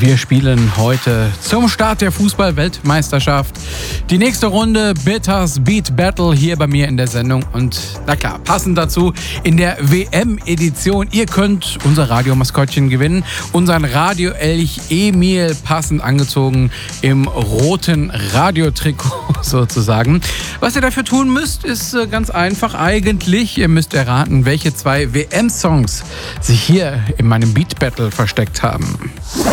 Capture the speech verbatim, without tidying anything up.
Wir spielen heute zum Start der Fußball-Weltmeisterschaft die nächste Runde Bitters Beat Battle hier bei mir in der Sendung. Und na klar, passend dazu in der W M-Edition. Ihr könnt unser Radiomaskottchen gewinnen. Unseren Radioelch Emil, passend angezogen im roten Radiotrikot sozusagen. Was ihr dafür tun müsst, ist ganz einfach eigentlich. Ihr müsst erraten, welche zwei W M-Songs sich hier in meinem Beat Battle versteckt haben.